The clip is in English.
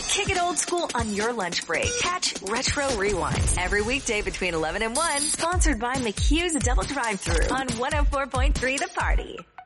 Kick it old school on your lunch break. Catch Retro Rewind every weekday between 11 and 1. Sponsored by McHugh's Double Drive-Thru on 104.3 The Party.